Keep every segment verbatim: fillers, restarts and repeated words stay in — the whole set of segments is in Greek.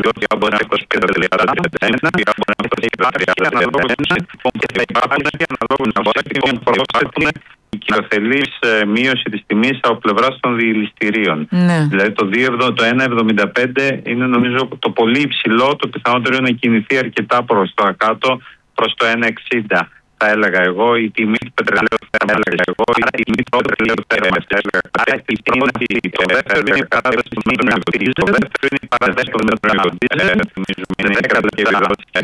ποια μπορεί να είκοσι πέντε τριάντα ένα, ποια μπορεί να είκοσι πέντε τριάντα ένα, και θα υπάρχουν και αναλόγως να η κυριοθελής μείωση της τιμής από πλευράς των διηληστηρίων. Ναι. Δηλαδή το, ένα κόμμα εβδομήντα πέντε είναι νομίζω το πολύ υψηλό, το πιθανότερο είναι να κινηθεί αρκετά προς τα κάτω, προς το ένα κόμμα εξήντα. Θα έλεγα εγώ, η τιμή του πετρελαίου θα έλεγα εγώ, η τιμή του πετρελαίου θα έλεγα εγώ. Άρα η τιμή το δεύτερο είναι η παράδοση του μήνου αυτής, το δεύτερο είναι η παράδοση του μήνου αυτής, είναι έκανα και βιλώσεις και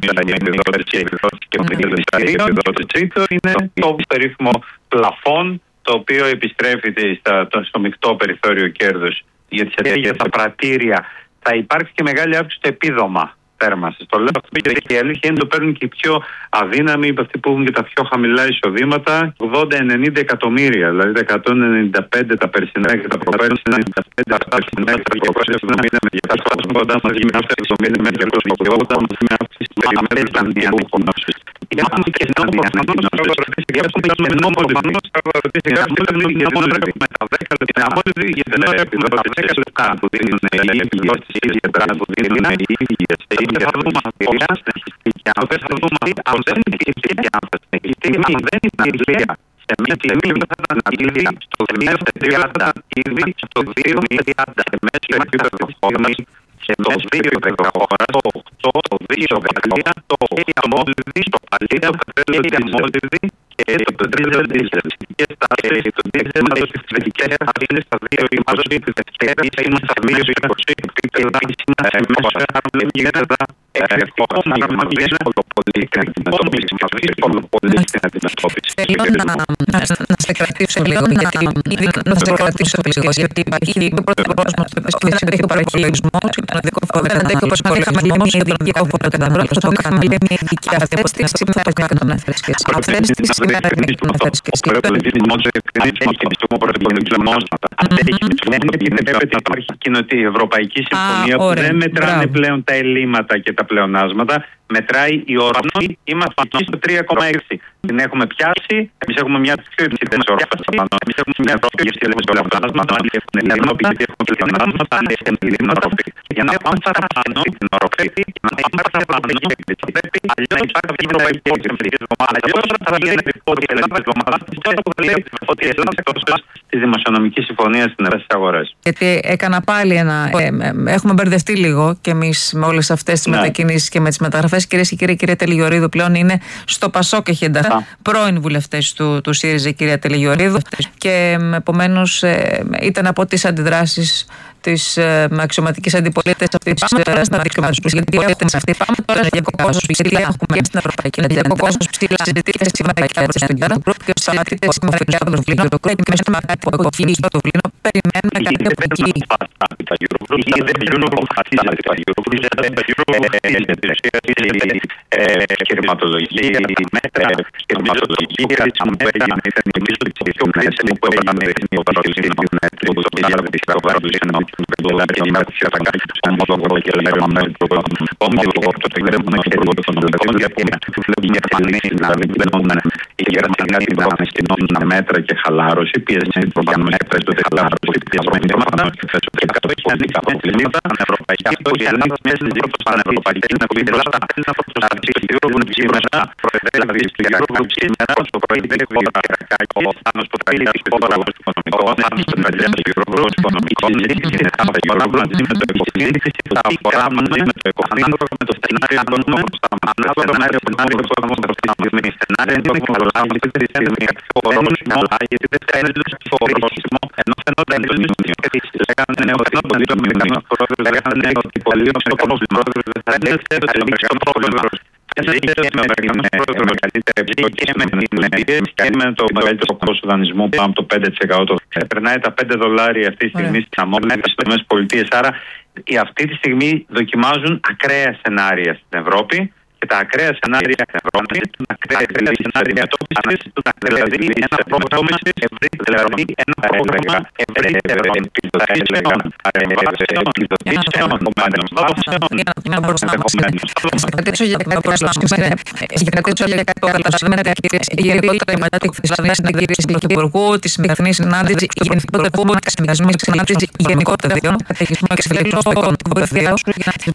επιδόσεις και τρίτο είναι το περίφημο πλαφόν, το οποίο επιστρέφεται στο μεικτό περιθώριο κέρδους για τις εταιρείες, τα πρατήρια. Θα υπάρξει και μεγάλη αύξηση στο επίδομα θέρμανσης. Το λέω αυτό γιατί η αλήθεια είναι το παίρνουν και οι πιο αδύναμοι, αυτοί που έχουν και τα πιο χαμηλά εισοδήματα, ογδόντα με ενενήντα εκατομμύρια. Δηλαδή τα εκατόν ενενήντα πέντε τα περσινά και τα προπέρσινα, τα περσινά και τα προπέρσινα είναι με διακόσια ογδόντα μαζί με αύξηση με διακόσια ογδόντα μαζί με αύξηση του Αμερικανικού Κόμματος. Υπάρχουν και νόμοι προφανώς θα ρωτήσει και νόμοι προφανώς θα ρωτήσει για μόνο με τα δέκα λεπτά. Γιατί δεν έχουμε τα δέκα λεπτά που δίνουν οι επιδόσεις ή οι εταιρείες που δίνουν οι ίδιες. Δεν θα δούμε αυτηρία και αν δεν θα δούμε αν δεν υπήρχε αν δεν υπήρχε σε μια τιμή που θα ήταν ήδη στο δύο τριάντα, ήδη στο δύο τριάντα, σε μέση επίπεδο χώρας, σε το δύο δεκαοχτώ, το οκτώ, το δύο δεκατρία, το αμόλυδι, στο παλίδα, το πετρέλαιο αμόλυδι και το πετρέλαιο δίζελ. Και στα το δίζελ μας στις θετικές είναι στα δύο είκοσι, τη Δευτέρα είναι στα δύο είκοσι, επίπεδα μέσα επίπεδα ερχόμενα μας είναι πολύ στην αντιμετώπιση. Θέλω να σε κρατήσω λίγο, γιατί να σε κρατήσω λίγο, γιατί υπάρχει πρώτα κόσμο και δεν έχει παρακολουθισμό, δεν αντέχει ο παρακολουθισμό, η ειδική αφορά το ευρώ, το κάνουμε μια ειδική αυτές με το κάνω να φέρεις και εσύ. Αυτές τις σήμερα είναι να φέρεις και εσύ. Ο προπολογισμός ο προπολογισμός υπάρχει η Ευρωπαϊκή Συμφωνία που δεν μετράνε πλέον τα ελλείμματα και τα πλεονάσματα, μετράει η οροφή. Είμαστε εκεί στο τρία κόμμα έξι. Την έχουμε πιάσει. Εμείς έχουμε μια πιο υψηλή οροφή. Εμείς έχουμε μια πιο υψηλή πλεονάσματα. Άλλοι έχουν ελλείμματα, έχουν πλεονάσματα, άλλοι έχουν ελλείμματα. Για να πάμε παραπάνω την οροφή, για να πάμε παραπάνω την οροφή, αλλιώς υπάρχει η Ευρωπαϊκή Συμφωνία. Αλλιώς θα γίνει ότι η Ελλάδα ότι η Ελλάδα εκτός της Δημοσιονομικής Συμφωνίας στην Ευρώπη αγορές. Γιατί έκανα πάλι ένα. Έχουμε μπερδευτεί λίγο κι εμείς με όλες αυτές τις μετακινήσεις και με τις μεταγραφές. Κυρίες και κύριοι, κυρία Τελιγιορίδου πλέον είναι στο Πασόκ, έχει ενταχθεί. Πρώην βουλευτές του, του ΣΥΡΙΖΑ, κυρία Τελιγιορίδου, και επομένως ε, ήταν από τις αντιδράσεις της ε, αξιωματικής αντιπολίτευσης αυτής της αντιπολίτευσης. Γιατί αυτή πάμε τώρα για κοκκόσους ψηλά, έχουμε στην Ευρωπαϊκή Ένωση, για κοκκόσους ψηλά, συζητήθηκε σήμερα και προς την Eurogroup και στους αλάτητες συμμετοχές του Βουλίνου και μέσα με κάτι που υποφύγει στο Βουλίνου, περιμένουμε κάτι από εκεί. Σχηματολογία, μέτρα, σχηματολογία, αν πέρα, νομίζω ότι η πιο κρίσιμη που έγινε ο Παρολίνο του Δ. της Καβάρδου είναι ο Καβάρδου και η Μάρκη Φιατακάκη του ομόλογο και λέγαμε με το ομόλογο το τεγρέμμα και το ομόλογο γιατί είναι φανή δηλαδή βλέπουμε οι Γερμανοί δυνάμεις κοινώνουν μέτρα και χαλάρωση, πίεση για μέτρα και χαλάρωση, πιασμένη ομάδα και αυτό έχει αντίκα προβλήματα ευρωπαϊκά που οι Ελλάδας μέσα στις πρώτες πανευρωπαϊκές είναι που η Ελλάδα είναι από τους αρχηγούς που είναι σήμερα προεδρεύει στη Eurogroup σήμερα στο πρωί δεν έχει όλα τα Καρακάκη ο Θάνος που θα είναι χώρα του οικονομικού ο Θάνος που θα είναι Eurogroup οικονομικό και θα αφορά μαζί με το ΕΚΟΦΗΝ θα αφορά μαζί με το ΕΚΟΦΗΝ με το σενάριο των νόμων στα μάνα το σενάριο που είναι το κόσμο προς τα στιγμή σενάριο είναι το καταλάβει τη στιγμή ο όρος καλά γιατί δεν θα είναι το ορόσημο ενώ φαινόταν το νησιό λέγανε ότι το Αμερικανός πρόεδρος λέγανε ότι πολύ το πρόβλημα δεν θα είναι το Αμερικανός πρόεδρος και με το μεγαλύτερο κόστος δανεισμού πάνω από το πέντε τοις εκατό. Περνάει τα πέντε δολάρια αυτή τη στιγμή στην αμμόνια στις ΗΠΑ. Άρα αυτή τη στιγμή δοκιμάζουν ακραία σενάρια στην Ευρώπη. Και τα ακραία σενάρια στην Ευρώπη, τα ακραία σενάρια αντιμετώπισης, δηλαδή ένα πρόγραμμα δηλαδή ένα πρόγραμμα ευρύτερων επιδοτήσεων, επιδοτήσεων, γενικότερα μετά την χθεσινή συναντήση του Πρωθυπουργού, τη σημερινή συνάντηση, η γενικότερα επόμενη συνάντηση, γενικότερα διόν, καταιγισμό και συλλέξεων των βοηθειών